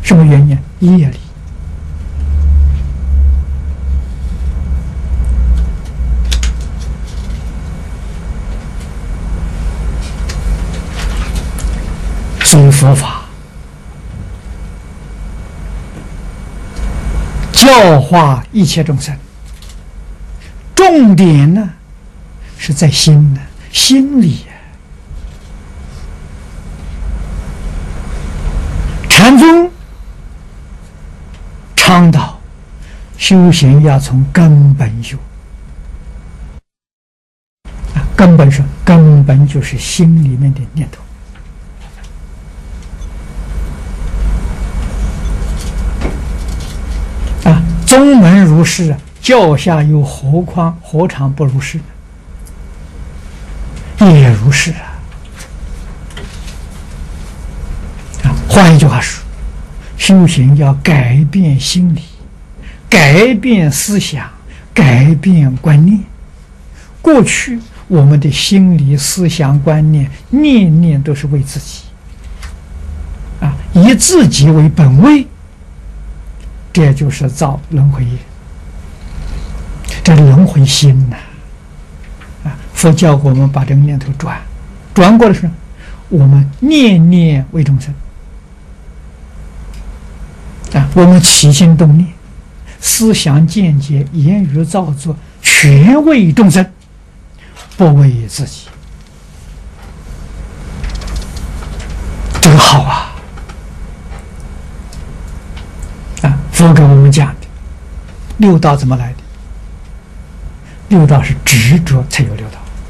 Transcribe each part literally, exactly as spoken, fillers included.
什么原因？业力。所以佛法教化一切众生，重点呢是在心呢，心里啊。禅宗倡导修行要从根本修，啊，根本是根本就是心里面的念头。啊，宗门如是，教下又何况何尝不如是呢？也如是啊。啊，换一句话说，修行要改变心理，改变思想，改变观念。过去我们的心理、思想、观念，念念都是为自己，啊，以自己为本位。这就是造轮回业，这轮回心呐、啊！啊，佛教我们把这个念头转，转过来是，我们念念为众生啊，我们起心动念、思想见解、言语造作，全为众生，不为自己，这个好啊！佛给我们讲的六道怎么来的？六道是执着才有六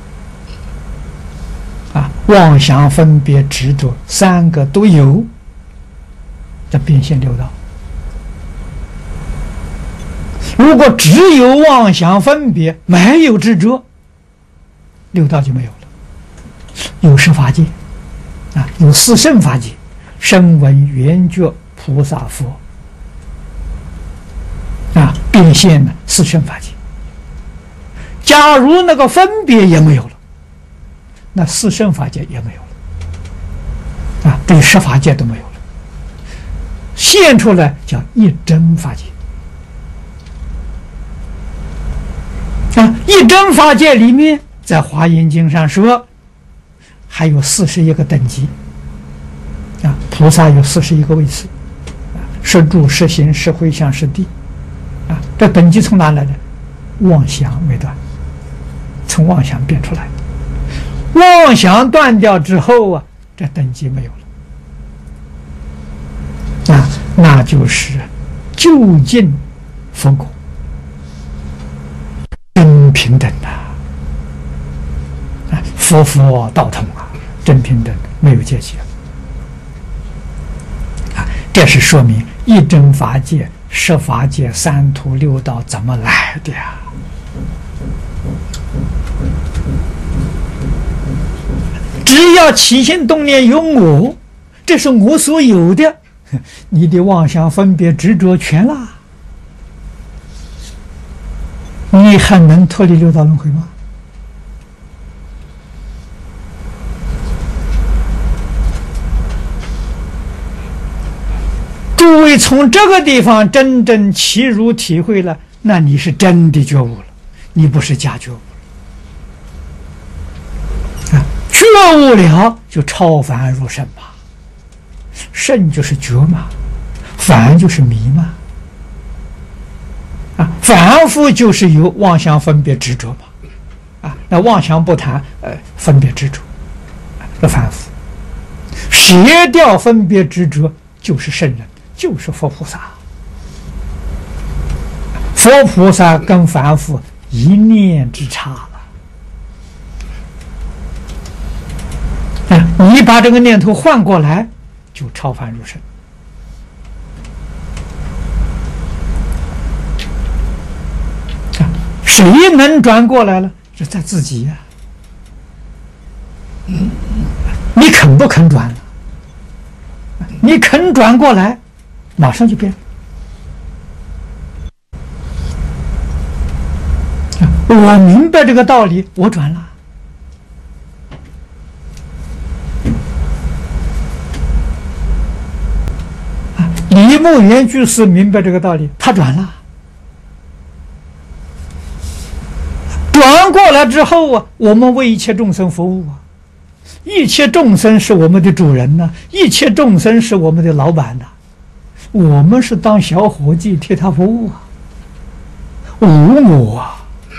道啊，妄想、分别、执着三个都有，这变现六道。如果只有妄想、分别，没有执着，六道就没有了。有十法界啊，有四圣法界，声闻、缘觉、菩萨、佛。啊，变现了四圣法界。假如那个分别也没有了，那四圣法界也没有了，啊，这十法界都没有了，现出来叫一真法界。啊，一真法界里面，在《华严经》上说，还有四十一个等级。啊，菩萨有四十一个位次，啊，是住、是行、是回向、是地。啊，这等级从哪来的？妄想没断，从妄想变出来的。妄想断掉之后啊，这等级没有了。啊，那就是究竟佛果，真平等的。啊，佛佛道同啊，真平等，没有阶级。啊，这是说明一真法界。十法界、三途六道怎么来的呀？只要起心动念有我，这是我所有的，你的妄想、分别、执着全啦，你还能脱离六道轮回吗？诸位从这个地方真正切入体会了，那你是真的觉悟了，你不是假觉悟了。啊，觉悟了就超凡入圣嘛，圣就是觉嘛，凡就是迷嘛。啊，凡夫就是有妄想、分别、执着嘛。啊，那妄想不谈，呃，分别执着，这凡夫。舍掉分别执着，就是圣人。就是佛菩萨，佛菩萨跟凡夫一念之差了。啊，你把这个念头换过来，就超凡入圣。啊，谁能转过来了？是在自己呀、啊。你肯不肯转了？你肯转过来？马上就变。我明白这个道理，我转了。 李牧原居士明白这个道理，他转了，转过来之后啊，我们为一切众生服务啊，一切众生是我们的主人呢、啊，一切众生是我们的老板呢、啊，我们是当小伙计替他服务啊，无我啊。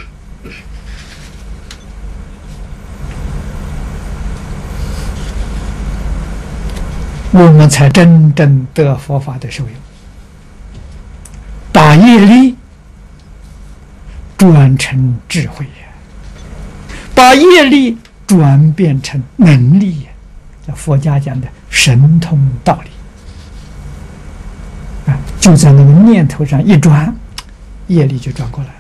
我们才真正得佛法的受用，把业力转成智慧，把业力转变成能力，佛家讲的神通道理啊，就在那个念头上一转，业力就转过来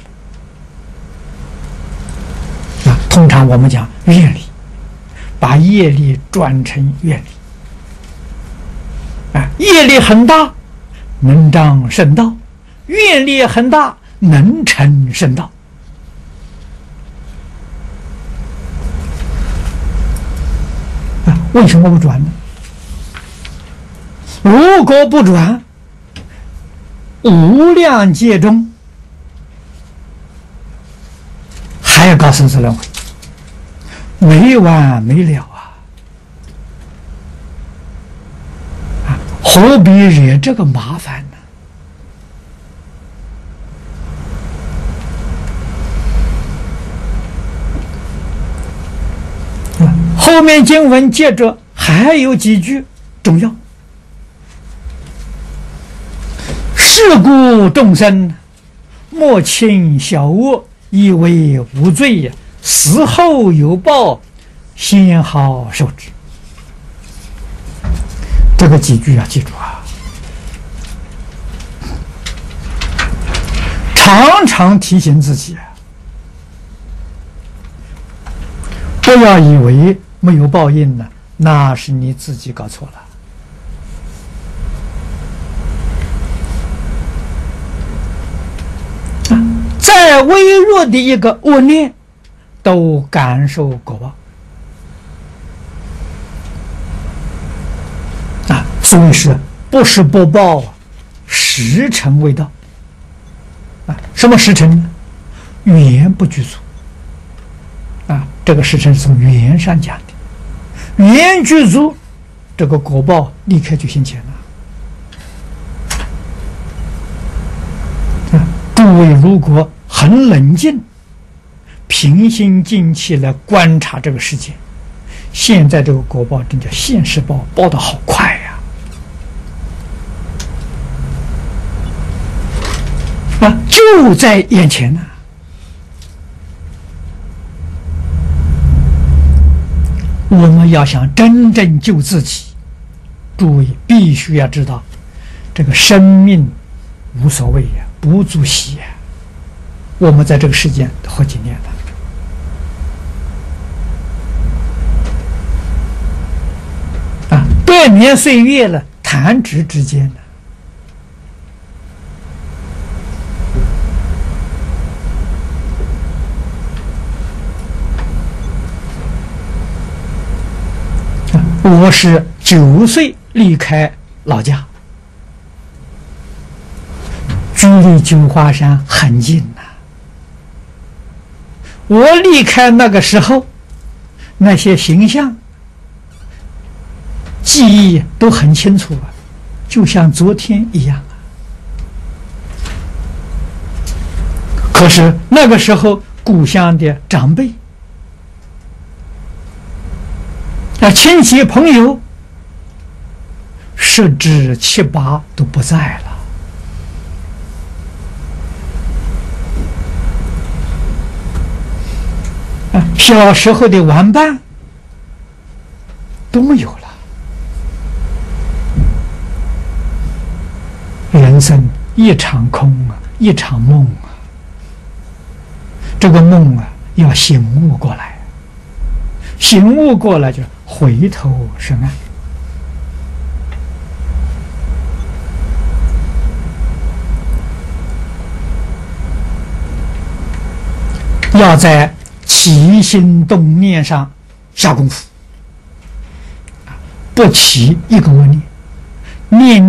了啊。通常我们讲愿力，把业力转成愿力。啊，业力很大，能彰圣道；愿力很大，能成圣道。啊，为什么不转呢？如果不转，无量劫中还要搞生死轮回，没完没了。何必惹这个麻烦呢？后面经文接着还有几句重要。是故众生莫轻小恶，以为无罪，死后有报，先好受之。这个几句要记住啊，常常提醒自己，不要以为没有报应呢，那是你自己搞错了。再微弱的一个恶念，都感受果报。所以是不是不报，时辰未到啊？什么时辰呢？缘不具足啊！这个时辰是从缘上讲的，缘具足，这个果报立刻就现前了。啊，诸位如果很冷静、平心静气来观察这个世界，现在这个果报真叫现世报，报得好快呀！啊，就在眼前呢、啊！我们要想真正救自己，诸位必须要知道，这个生命无所谓呀，不足惜呀。我们在这个世间活几年了？啊，百年岁月了，弹指之间呢。我是九岁离开老家，距离九华山很近呐、啊。我离开那个时候，那些形象、记忆都很清楚啊，就像昨天一样啊。可是那个时候，故乡的长辈、那亲戚朋友十之七八都不在了。啊，小时候的玩伴都没有了。人生一场空啊，一场梦啊。这个梦啊，要醒悟过来，醒悟过来就回头是岸。要在起心动念上下功夫，不起一个恶念，念